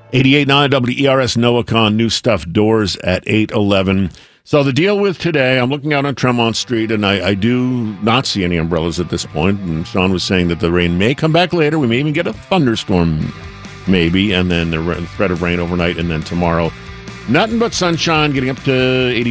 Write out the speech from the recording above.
88.9 WERS Noacon, new stuff, doors at 8:11. So the deal with today, I'm looking out on Tremont Street, and I do not see any umbrellas at this point. And Sean was saying that the rain may come back later. We may even get a thunderstorm, maybe, and then the threat of rain overnight, and then tomorrow, nothing but sunshine, getting up to 80.